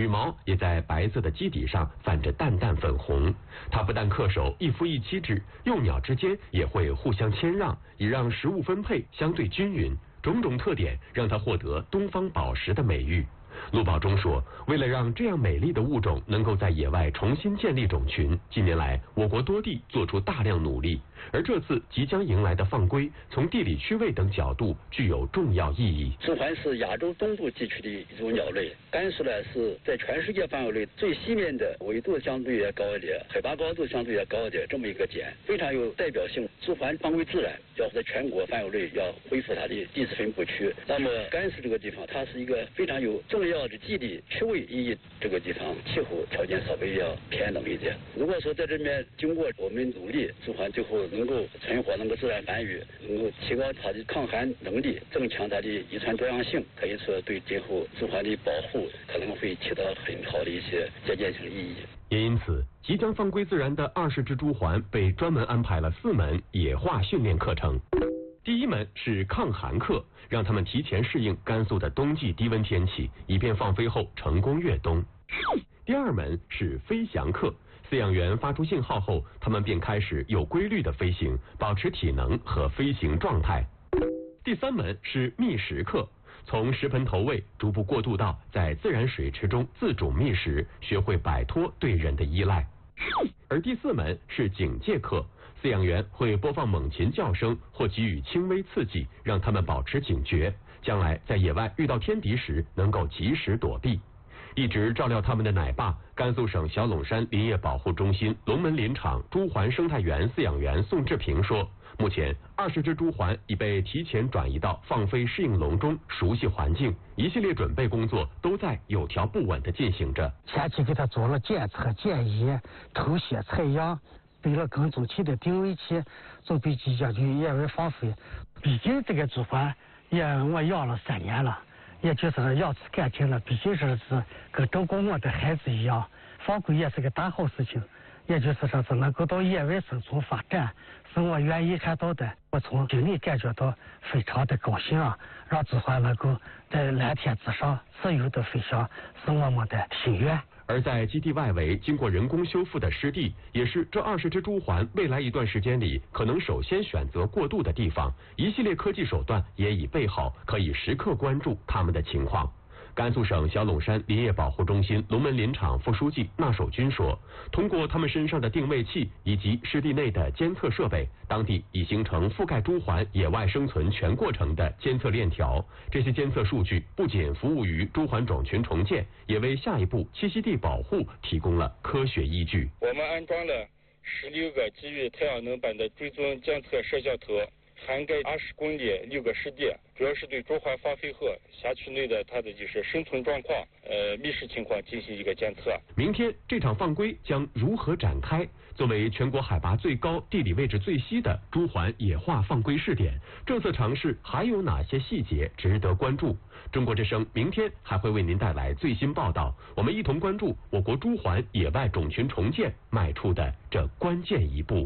羽毛也在白色的基底上泛着淡淡粉红。它不但恪守一夫一妻制，幼鸟之间也会互相谦让，以让食物分配相对均匀。种种特点让它获得东方宝石的美誉。陆保中说，为了让这样美丽的物种能够在野外重新建立种群，近年来我国多地做出大量努力，而这次即将迎来的放归，从地理区位等角度具有重要意义。 朱鹮是亚洲东部地区的一种鸟类，甘肃呢是在全世界范围内最西面的，纬度相对也高一点，海拔高度相对也高一点，这么一个点非常有代表性。朱鹮放归自然，要在全国范围内要恢复它的地质分布区。那么甘肃这个地方，它是一个非常有重要的地理区位意义，这个地方气候条件稍微要偏冷一点。如果说在这边经过我们努力，朱鹮最后能够存活，能够自然繁育，能够提高它的抗寒能力，增强它的遗传多样性，可以说对今后朱鹮的保护可能会起到很好的一些借鉴性意义。 也因此，即将放归自然的20只朱鹮被专门安排了4门野化训练课程。第一门是抗寒课，让他们提前适应甘肃的冬季低温天气，以便放飞后成功越冬。第2门是飞翔课，饲养员发出信号后，他们便开始有规律的飞行，保持体能和飞行状态。第3门是觅食课，从食盆投喂逐步过渡到在自然水池中自主觅食，学会摆脱对人的依赖。而第4门是警戒课，饲养员会播放猛禽叫声或给予轻微刺激，让他们保持警觉，将来在野外遇到天敌时能够及时躲避。一直照料他们的奶爸，甘肃省小陇山林业保护中心龙门林场朱鹮生态园饲养员宋志平说，目前20只朱鹮已被提前转移到放飞适应笼中，熟悉环境，一系列准备工作都在有条不紊地进行着。 前期给他做了检测、检疫、抽血、采样，备了跟踪器的定位器，准备即将去野外放飞。毕竟这个朱鹮也我养了3年了，也就是养出感情了，毕竟是跟照顾我的孩子一样，放归也是个大好事情。也就是说是能够到野外生存发展，是我愿意看到的。我从心里感觉到非常的高兴啊，让朱鹮能够在蓝天之上自由的飞翔，是我们的心愿。 而在基地外围经过人工修复的湿地，也是这20只朱鹮未来一段时间里可能首先选择过渡的地方。一系列科技手段也已备好，可以时刻关注它们的情况。甘肃省小陇山林业保护中心龙门林场副书记纳守军说，通过他们身上的定位器以及湿地内的监测设备，当地已形成覆盖朱鹮野外生存全过程的监测链条。这些监测数据不仅服务于朱鹮种群重建，也为下一步栖息地保护提供了科学依据。 我们安装了16个基于太阳能板的追踪监测摄像头，涵盖20公里6个湿地，主要是对朱鹮放飞后辖区内的它的就是生存状况、觅食情况进行一个监测。 明天这场放归将如何展开？作为全国海拔最高、地理位置最西的朱鹮野化放归试点，这次尝试还有哪些细节值得关注？中国之声明天还会为您带来最新报道，我们一同关注我国朱鹮野外种群重建迈出的这关键一步。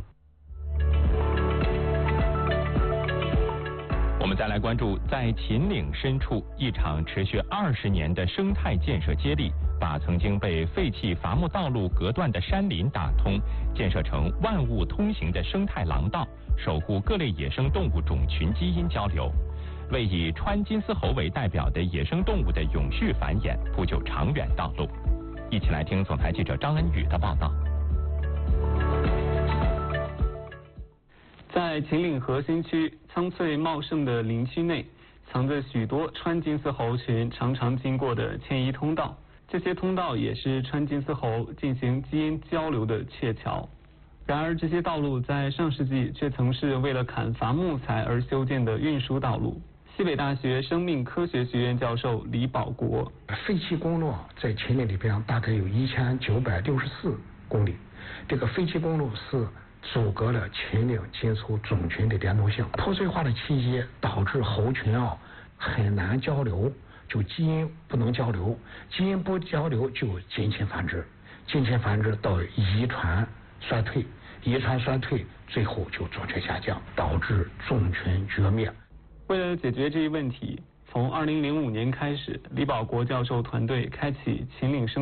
我们再来关注，在秦岭深处，一场持续20年的生态建设接力，把曾经被废弃伐木道路隔断的山林打通，建设成万物通行的生态廊道，守护各类野生动物种群基因交流，为以川金丝猴为代表的野生动物的永续繁衍铺就长远道路。一起来听总台记者张恩宇的报道。 在秦岭核心区苍翠茂盛的林区内，藏着许多川金丝猴群常常经过的迁移通道。这些通道也是川金丝猴进行基因交流的鹊桥。然而，这些道路在上世纪却曾是为了砍伐木材而修建的运输道路。西北大学生命科学学院教授李保国： 废弃公路在秦岭里边大概有1964公里，这个废弃公路是阻隔了秦岭金丝猴种群的连通性。破碎化的气息导致猴群很难交流，就基因不能交流，基因不交流就近亲繁殖，近亲繁殖到遗传衰退，遗传衰退最后就种群下降，导致种群绝灭。 为了解决这一问题，从2005年开始，李保国教授团队开启秦岭生